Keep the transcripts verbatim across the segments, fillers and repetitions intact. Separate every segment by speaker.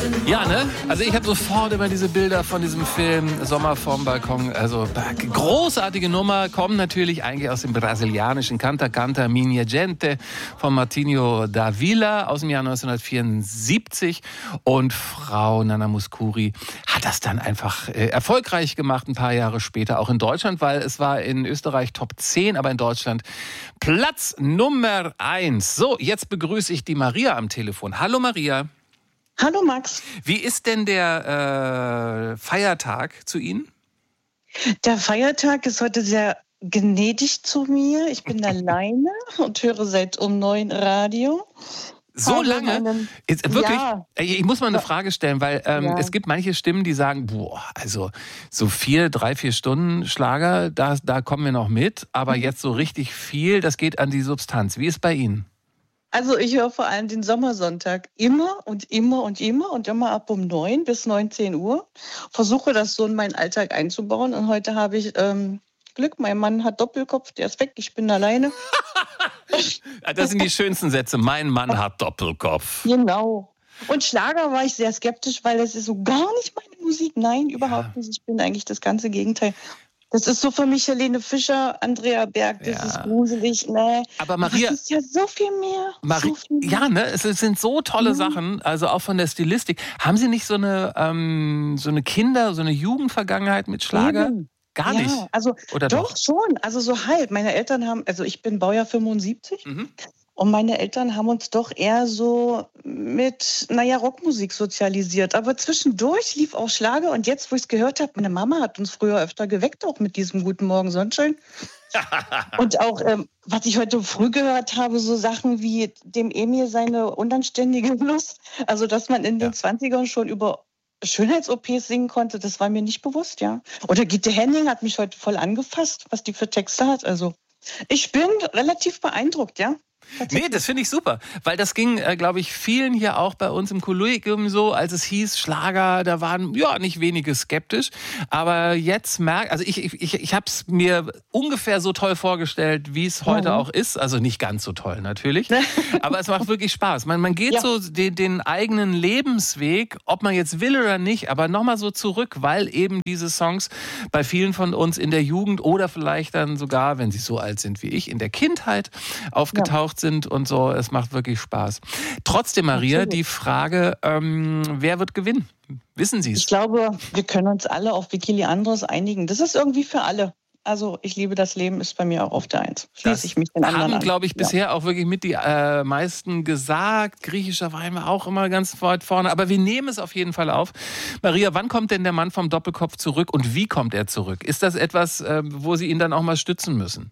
Speaker 1: Ja, ne? Also ich habe sofort immer diese Bilder von diesem Film Sommer vorm Balkon. Also großartige Nummer, kommen natürlich eigentlich aus dem brasilianischen Canta Canta Minha Gente von Martinho da Vila aus dem Jahr neunzehnhundertvierundsiebzig. Und Frau Nana Mouskouri hat das dann einfach äh, erfolgreich gemacht, ein paar Jahre später, auch in Deutschland, weil es war in Österreich Top zehn, aber in Deutschland Platz Nummer eins. So, jetzt begrüße ich die Maria am Telefon. Hallo Maria.
Speaker 2: Hallo Max.
Speaker 1: Wie ist denn der äh, Feiertag zu Ihnen?
Speaker 2: Der Feiertag ist heute sehr gnädig zu mir. Ich bin alleine und höre seit um neun Radio.
Speaker 1: So
Speaker 2: Habe
Speaker 1: lange?
Speaker 2: Meinen,
Speaker 1: ist, wirklich?
Speaker 2: Ja.
Speaker 1: Ich muss mal eine Frage stellen, weil ähm,
Speaker 2: Ja.
Speaker 1: es gibt manche Stimmen, die sagen, boah, also so vier, drei, vier Stunden Schlager, da, da kommen wir noch mit. Aber jetzt so richtig viel, das geht an die Substanz. Wie ist bei Ihnen?
Speaker 2: Also ich höre vor allem den Sommersonntag immer und immer und immer und immer ab um neun bis neunzehn Uhr. Versuche das so in meinen Alltag einzubauen. Und heute habe ich ähm, Glück, mein Mann hat Doppelkopf, der ist weg, ich bin alleine.
Speaker 1: Das sind die schönsten Sätze. Mein Mann hat Doppelkopf.
Speaker 2: Genau. Und Schlager war ich sehr skeptisch, weil das ist so gar nicht meine Musik. Nein, überhaupt ja. nicht. Ich bin eigentlich das ganze Gegenteil. Das ist so für mich Helene Fischer, Andrea Berg, das
Speaker 1: Ja.
Speaker 2: ist gruselig. Nee.
Speaker 1: Aber Maria,
Speaker 2: das ist ja so viel mehr.
Speaker 1: Mari-
Speaker 2: so viel mehr.
Speaker 1: Ja, ne, es sind so tolle
Speaker 2: Mhm.
Speaker 1: Sachen, also auch von der Stilistik. Haben Sie nicht so eine, ähm, so eine Kinder-, so eine Jugendvergangenheit mit Schlager?
Speaker 2: Eben.
Speaker 1: Gar
Speaker 2: ja,
Speaker 1: nicht.
Speaker 2: Also
Speaker 1: Oder
Speaker 2: doch,
Speaker 1: doch?
Speaker 2: schon, also so halb. Meine Eltern haben, also ich bin Baujahr fünfundsiebzig
Speaker 1: Mhm.
Speaker 2: und meine Eltern haben uns doch eher so mit, naja, Rockmusik sozialisiert. Aber zwischendurch lief auch Schlager und jetzt, wo ich es gehört habe, meine Mama hat uns früher öfter geweckt, auch mit diesem Guten Morgen Sonnenschein. Und auch, ähm, was ich heute früh gehört habe, so Sachen wie dem Emil seine unanständige Lust. Also, dass man in
Speaker 1: Ja.
Speaker 2: den zwanzigern schon über Schönheits-O Ps singen konnte, das war mir nicht bewusst, ja. Oder Gitte Henning hat mich heute voll angefasst, was die für Texte hat. Also, ich bin relativ beeindruckt, ja.
Speaker 1: Nee, das finde ich super, weil das ging, äh, glaube ich, vielen hier auch bei uns im Kollegium so, als es hieß Schlager, da waren ja nicht wenige skeptisch, aber jetzt merkt, also ich, ich, ich habe es mir ungefähr so toll vorgestellt, wie es heute
Speaker 2: Mhm.
Speaker 1: auch ist, also nicht ganz so toll natürlich, aber es macht wirklich Spaß. Man, man geht
Speaker 2: Ja.
Speaker 1: so den, den eigenen Lebensweg, ob man jetzt will oder nicht, aber nochmal so zurück, weil eben diese Songs bei vielen von uns in der Jugend oder vielleicht dann sogar, wenn sie so alt sind wie ich, in der Kindheit aufgetaucht sind und so. Es macht wirklich Spaß. Trotzdem, Maria,
Speaker 2: Absolut.
Speaker 1: die Frage, ähm, wer wird gewinnen? Wissen Sie
Speaker 2: Ich
Speaker 1: es?
Speaker 2: glaube, wir können uns alle auf Vikili Andros einigen. Das ist irgendwie für alle. Also, ich liebe das Leben, ist bei mir auch auf der Eins. Schließe ich mich den anderen
Speaker 1: haben,
Speaker 2: an.
Speaker 1: glaube ich,
Speaker 2: Ja.
Speaker 1: bisher auch wirklich mit die äh, meisten gesagt. Griechischer Wein war auch immer ganz weit vorne. Aber wir nehmen es auf jeden Fall auf. Maria, wann kommt denn der Mann vom Doppelkopf zurück und wie kommt er zurück? Ist das etwas, äh, wo Sie ihn dann auch mal stützen müssen?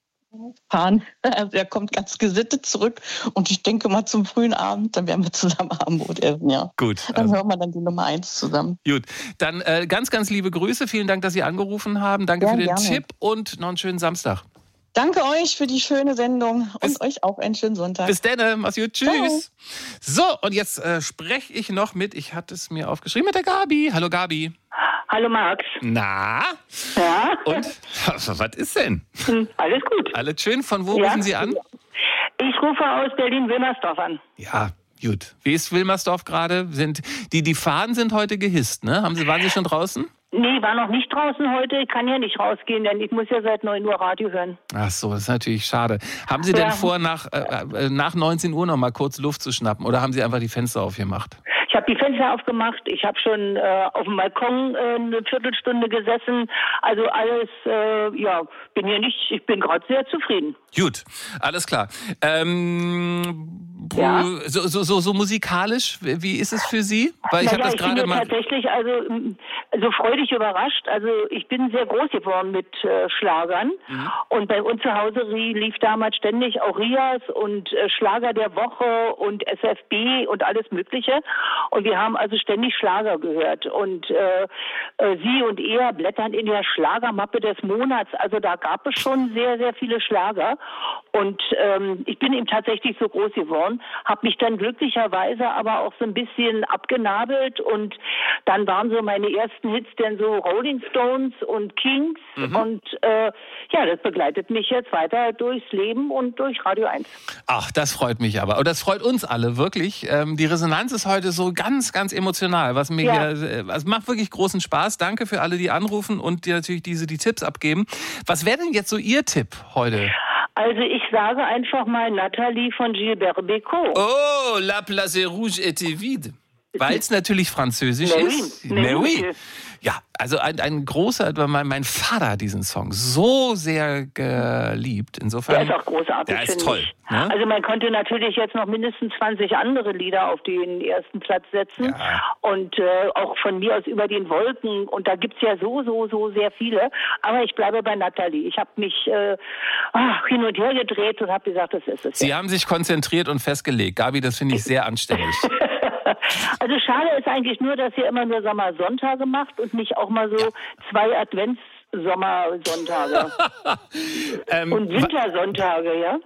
Speaker 2: Pan. Also er kommt ganz gesittet zurück und ich denke mal zum frühen Abend, dann werden wir zusammen Abendbrot essen, ja.
Speaker 1: Gut.
Speaker 2: Dann
Speaker 1: Also,
Speaker 2: hören wir dann die Nummer eins zusammen.
Speaker 1: gut. Dann äh, ganz, ganz liebe Grüße. Vielen Dank, dass Sie angerufen haben. Danke
Speaker 2: Ja,
Speaker 1: für den
Speaker 2: gerne.
Speaker 1: Tipp und noch einen schönen Samstag.
Speaker 2: Danke euch für die schöne Sendung
Speaker 1: Bis-
Speaker 2: und euch auch einen schönen Sonntag.
Speaker 1: Bis dann, mach's gut, tschüss. So, und jetzt äh, spreche ich noch mit, ich hatte es mir aufgeschrieben, mit der Gabi. Hallo Gabi.
Speaker 3: Hallo Max.
Speaker 1: Na,
Speaker 3: Ja,
Speaker 1: und was ist denn?
Speaker 3: Hm, alles gut.
Speaker 1: Alles schön, von wo
Speaker 3: Ja.
Speaker 1: rufen Sie an?
Speaker 3: Ich rufe aus Berlin-Wilmersdorf an.
Speaker 1: Ja, gut. Wie ist Wilmersdorf gerade? Sind die, die Fahnen sind heute gehisst, ne? Haben Sie, waren Sie schon draußen?
Speaker 3: Nee, war noch nicht draußen heute. Ich kann ja nicht rausgehen, denn ich muss ja seit neun Uhr Radio hören.
Speaker 1: Ach so, das ist natürlich schade. Haben Sie denn
Speaker 3: Ja.
Speaker 1: vor, nach, äh, äh, nach neunzehn Uhr noch mal kurz Luft zu schnappen oder haben Sie einfach die Fenster aufgemacht?
Speaker 3: Ich habe die Fenster aufgemacht. Ich habe schon äh, auf dem Balkon äh, eine Viertelstunde gesessen. Also alles, äh, ja, bin hier nicht, ich bin gerade sehr zufrieden.
Speaker 1: Gut, alles klar. Ähm,
Speaker 3: Ja.
Speaker 1: so, so, so, so musikalisch, wie ist es für Sie? Weil ich
Speaker 3: Naja,
Speaker 1: habe das
Speaker 3: ich bin
Speaker 1: gerade
Speaker 3: ja
Speaker 1: mal.
Speaker 3: tatsächlich also m, so freudig überrascht. Also ich bin sehr groß geworden mit äh, Schlagern.
Speaker 1: Mhm.
Speaker 3: Und bei uns zu Hause rie- lief damals ständig auch Rias und äh, Schlager der Woche und S F B und alles Mögliche. Und wir haben also ständig Schlager gehört. Und äh, äh, Sie und er blättern in der Schlagermappe des Monats. Also da gab es schon sehr, sehr viele Schlager. Und ähm, ich bin eben tatsächlich so groß geworden. Frauen, habe mich dann glücklicherweise aber auch so ein bisschen abgenabelt und dann waren so meine ersten Hits dann so Rolling Stones und Kings mhm. und äh, ja, das begleitet mich jetzt weiter durchs Leben und durch Radio eins.
Speaker 1: Ach, das freut mich aber. Und das freut uns alle, wirklich. Ähm, die Resonanz ist heute so ganz, ganz emotional, was mir ja. hier, es macht wirklich großen Spaß. Danke für alle, die anrufen und die natürlich diese, die Tipps abgeben. Was wäre denn jetzt so Ihr Tipp heute?
Speaker 3: Also ich sage einfach mal Nathalie von Gilbert Bécaud.
Speaker 1: Oh, La Place Rouge était vide. Weil es natürlich französisch
Speaker 3: Mais
Speaker 1: ist.
Speaker 3: Oui. Mais oui.
Speaker 1: Ja, also ein, ein großer, mein, mein Vater hat diesen Song so sehr geliebt. Insofern,
Speaker 3: der ist auch großartig,
Speaker 1: der ist toll. Ne?
Speaker 3: Also man konnte natürlich jetzt noch mindestens zwanzig andere Lieder auf den ersten Platz setzen.
Speaker 1: Ja.
Speaker 3: Und äh, auch von mir aus Über den Wolken. Und da gibt's ja so, so, so sehr viele. Aber ich bleibe bei Nathalie. Ich habe mich äh, ach, hin und her gedreht und habe gesagt, das ist es.
Speaker 1: Sie
Speaker 3: ja.
Speaker 1: haben sich konzentriert und festgelegt. Gabi, das finde ich sehr anständig.
Speaker 3: Also schade ist eigentlich nur, dass ihr immer nur Sommersonntage macht und nicht auch mal so ja. zwei Advents-Sommersonntage. ähm, und Wintersonntage, ja?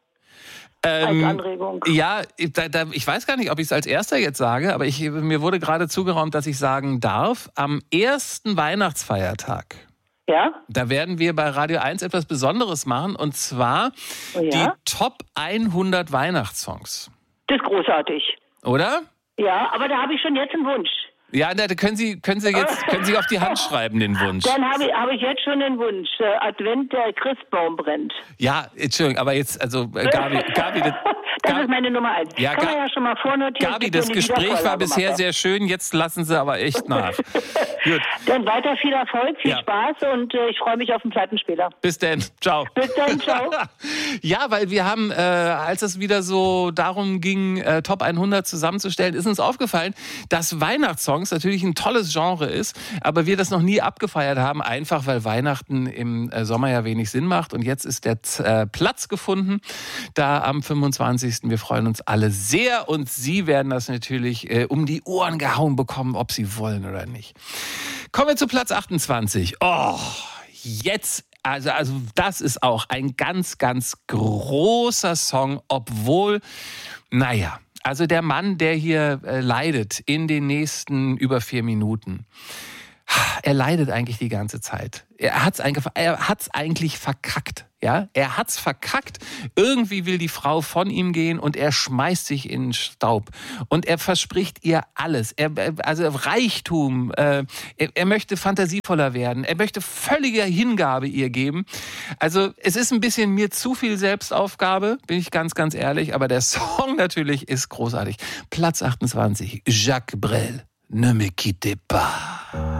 Speaker 1: Ähm,
Speaker 3: als Anregung.
Speaker 1: Ja, da, da, ich weiß gar nicht, ob ich es als Erster jetzt sage, aber ich, mir wurde gerade zugeraumt, dass ich sagen darf, am ersten Weihnachtsfeiertag.
Speaker 3: Ja?
Speaker 1: Da werden wir bei Radio eins etwas Besonderes machen, und zwar
Speaker 3: oh ja?
Speaker 1: die Top hundert Weihnachtssongs.
Speaker 3: Das ist großartig.
Speaker 1: Oder?
Speaker 3: Ja, aber da habe ich schon jetzt einen Wunsch.
Speaker 1: Ja, da können Sie, können Sie jetzt können Sie auf die Hand schreiben, den Wunsch.
Speaker 3: Dann habe ich, habe ich jetzt schon den Wunsch. Äh, Advent, der Christbaum brennt.
Speaker 1: Ja, Entschuldigung, aber jetzt, also äh, Gabi, Gabi, das,
Speaker 3: das
Speaker 1: Gabi,
Speaker 3: ist meine Nummer eins.
Speaker 1: Ja,
Speaker 3: Kann
Speaker 1: Ga-
Speaker 3: man ja schon mal vornotieren.
Speaker 1: Gabi, das Gespräch war bisher sehr schön, jetzt lassen Sie aber echt nach. Gut.
Speaker 3: Dann weiter viel Erfolg, viel
Speaker 1: ja.
Speaker 3: Spaß und äh, ich freue mich auf den Plattenspieler.
Speaker 1: Bis dann, ciao.
Speaker 3: Bis dann, ciao.
Speaker 1: Ja, weil wir haben, äh, als es wieder so darum ging, äh, Top hundert zusammenzustellen, ist uns aufgefallen, dass Weihnachtssongs natürlich ein tolles Genre ist, aber wir das noch nie abgefeiert haben, einfach weil Weihnachten im äh, Sommer ja wenig Sinn macht. Und jetzt ist der äh, Platz gefunden, da am fünfundzwanzigsten Wir freuen uns alle sehr und Sie werden das natürlich äh, um die Ohren gehauen bekommen, ob Sie wollen oder nicht. Kommen wir zu Platz achtundzwanzig. Oh, jetzt, also, also das ist auch ein ganz, ganz großer Song, obwohl, naja, also der Mann, der hier äh, leidet in den nächsten über vier Minuten, er leidet eigentlich die ganze Zeit. Er hat's eigentlich, er hat's eigentlich verkackt. Ja, er hat's verkackt. Irgendwie will die Frau von ihm gehen und er schmeißt sich in den Staub. Und er verspricht ihr alles. Er, also Reichtum. Äh, er, er möchte fantasievoller werden. Er möchte völlige Hingabe ihr geben. Also es ist ein bisschen mir zu viel Selbstaufgabe, bin ich ganz, ganz ehrlich. Aber der Song natürlich ist großartig. Platz achtundzwanzig. Jacques Brel. Ne me quittez pas.